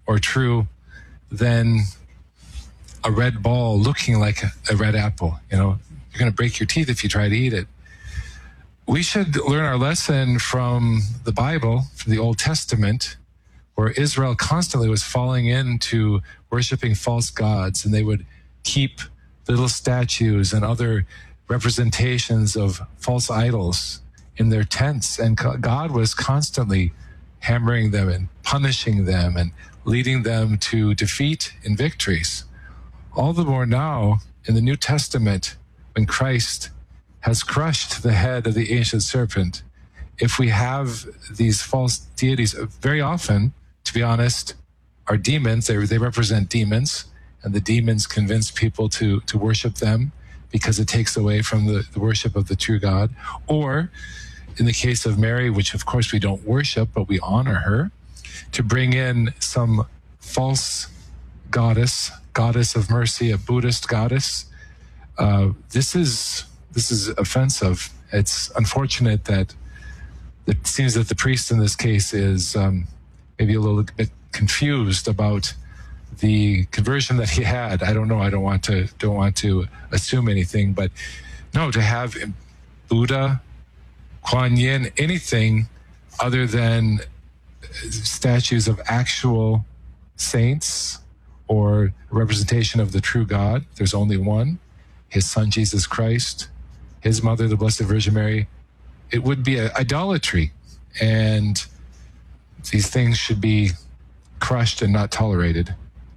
or true than a red ball looking like a red apple. You know, you're going to break your teeth if you try to eat it. We should learn our lesson from the Bible, from the Old Testament, where Israel constantly was falling into worshiping false gods, and they would keep little statues and other representations of false idols in their tents. And God was constantly hammering them and punishing them and leading them to defeat and victories. All the more now in the New Testament, when Christ has crushed the head of the ancient serpent, if we have these false deities, very often, to be honest, are demons. They represent demons, and the demons convince people to worship them because it takes away from the worship of the true God. Or, in the case of Mary, which of course we don't worship, but we honor her, to bring in some false goddess of mercy, a Buddhist goddess. This is offensive. It's unfortunate that it seems that the priest in this case is maybe a little bit confused about the conversion that he had. I don't know. I don't want to assume anything, but no, to have Buddha, Kuan Yin, anything other than statues of actual saints or a representation of the true God. There's only one, his son, Jesus Christ, his mother, the Blessed Virgin Mary. It would be idolatry, and these things should be crushed and not tolerated.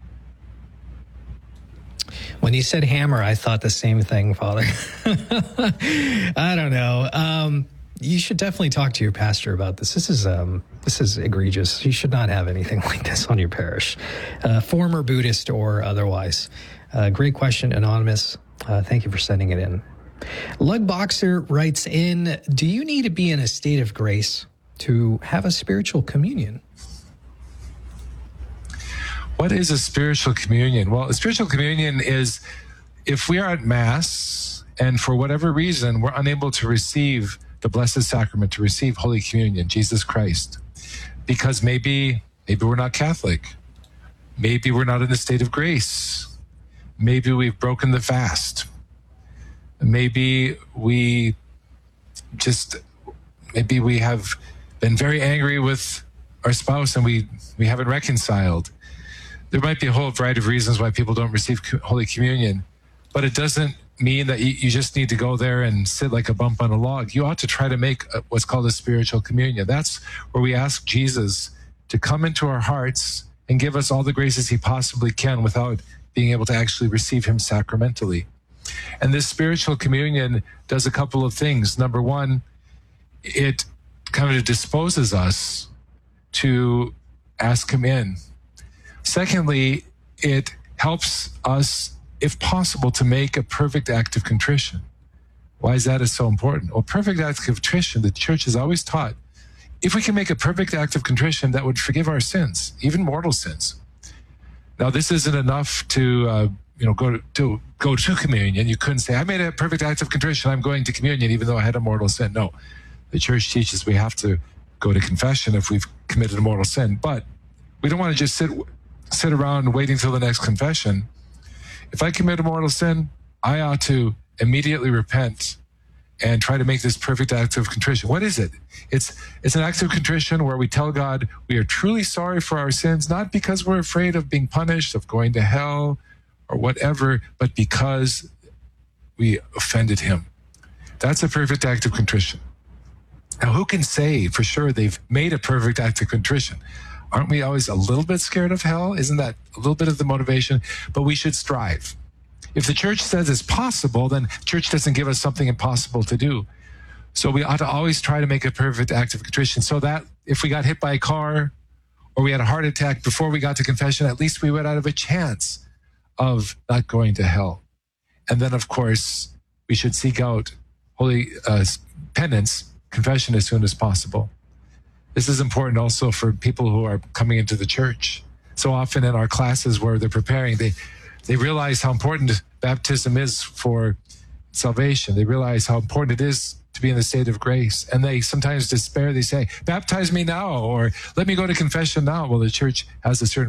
When you said hammer, I thought the same thing, Father. I don't know. You should definitely talk to your pastor about this. This is egregious. You should not have anything like this on your parish, former Buddhist or otherwise. Great question, Anonymous. Thank you for sending it in. Lug Boxer writes in, do you need to be in a state of grace to have a spiritual communion? What is a spiritual communion? Well, a spiritual communion is if we are at Mass and for whatever reason we're unable to receive the Blessed Sacrament, to receive Holy Communion, Jesus Christ, because maybe we're not Catholic, maybe we're not in a state of grace, maybe we've broken the fast, maybe we have been very angry with our spouse and we haven't reconciled. There might be a whole variety of reasons why people don't receive Holy Communion, but it doesn't mean that you just need to go there and sit like a bump on a log. You ought to try to make what's called a spiritual communion. That's where we ask Jesus to come into our hearts and give us all the graces he possibly can without being able to actually receive him sacramentally. And this spiritual communion does a couple of things. Number one, it kind of disposes us to ask him in. Secondly, it helps us, if possible, to make a perfect act of contrition. Why is that so important? Well, perfect act of contrition, the Church has always taught, if we can make a perfect act of contrition, that would forgive our sins, even mortal sins. Now, this isn't enough to go to communion. You couldn't say, I made a perfect act of contrition, I'm going to communion, even though I had a mortal sin. No, the Church teaches we have to go to confession if we've committed a mortal sin. But we don't want to just sit around waiting till the next confession. If I commit a mortal sin, I ought to immediately repent and try to make this perfect act of contrition. What is it? It's an act of contrition where we tell God we are truly sorry for our sins, not because we're afraid of being punished, of going to hell or whatever, but because we offended him. That's a perfect act of contrition. Now, who can say for sure they've made a perfect act of contrition? Aren't we always a little bit scared of hell? Isn't that a little bit of the motivation? But we should strive. If the Church says it's possible, then the Church doesn't give us something impossible to do. So we ought to always try to make a perfect act of contrition so that if we got hit by a car or we had a heart attack before we got to confession, at least we would have a chance of not going to hell. And then, of course, we should seek out holy penance, confession as soon as possible. This is important also for people who are coming into the Church. So often in our classes where they're preparing, they realize how important baptism is for salvation. They realize how important it is to be in the state of grace. And they sometimes despair. They say, baptize me now, or let me go to confession now. Well, the Church has a certain